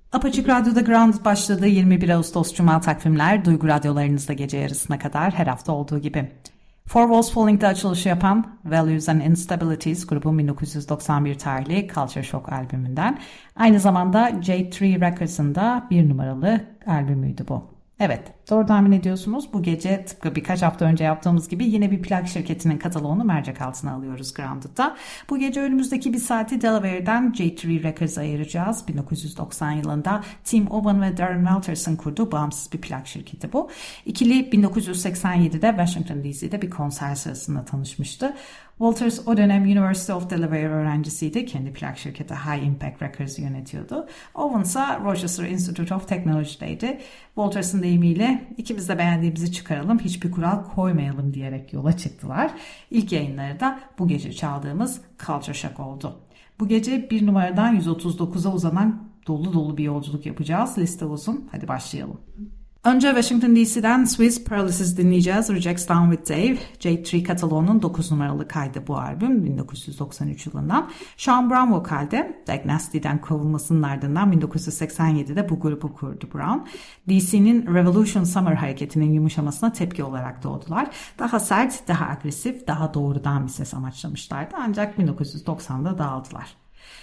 Apaçık Radyo'da Ground başladı. 21 Ağustos Cuma takvimler Duygu Radyolarınızda gece yarısına kadar her hafta olduğu gibi. Four Walls Falling'de açılışı yapan Values and Instabilities grubun 1991 tarihli Culture Shock albümünden. Aynı zamanda J3 Records'ın da bir numaralı albümüydü bu. Evet, doğru tahmin ediyorsunuz. Bu gece tıpkı birkaç hafta önce yaptığımız gibi yine bir plak şirketinin kataloğunu mercek altına alıyoruz Grounded'da. Bu gece önümüzdeki bir saati Delaware'den J3 Records'a ayıracağız. 1990 yılında Tim Owen ve Darren Walters'ın kurduğu bağımsız bir plak şirketi bu. İkili 1987'de Washington DC'de bir konser sırasında tanışmıştı. Walters o dönem University of Delaware öğrencisiydi. Kendi plak şirketi High Impact Records'ı yönetiyordu. Owen ise Rochester Institute of Technology'deydi. Walters'ın deyimiyle ikimiz de beğendiğimizi çıkaralım, hiçbir kural koymayalım diyerek yola çıktılar. İlk yayınları da bu gece çaldığımız Culture Shock oldu. Bu gece bir numaradan 139'a uzanan dolu dolu bir yolculuk yapacağız. Liste uzun. Hadi başlayalım. Önce Washington DC'den Swiss Paralysis dinleyeceğiz. Rejects Down with Dave. J3 kataloğunun 9 numaralı kaydı bu albüm 1993 yılından. Sean Brown vokalde. Dag Nasty'den kovulmasının ardından 1987'de bu grubu kurdu Brown. DC'nin Revolution Summer hareketinin yumuşamasına tepki olarak doğdular. Daha sert, daha agresif, daha doğrudan bir ses amaçlamışlardı. Ancak 1990'da dağıldılar.